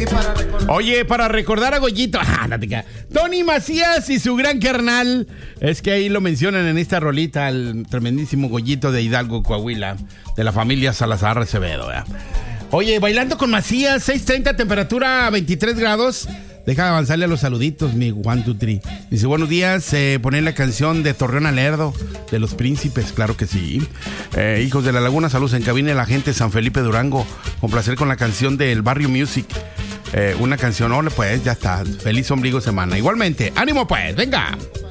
Oye, para recordar a Goyito, Tony Macías y su gran carnal, es que ahí lo mencionan en esta rolita, el tremendísimo Goyito de Hidalgo, Coahuila, de la familia Salazar Acevedo. Oye, bailando con Macías, 6:30, temperatura 23 grados. Deja avanzarle a los saluditos, mi 1, 2, 3. Dice, buenos días, poner la canción de Torreón a Lerdo, de Los Príncipes, claro que sí. Hijos de la Laguna, saludos en cabina de la gente de San Felipe Durango. Con placer con la canción del Barrio Music. Una canción, pues, ya está. Feliz ombligo semana. Igualmente, ánimo pues, venga.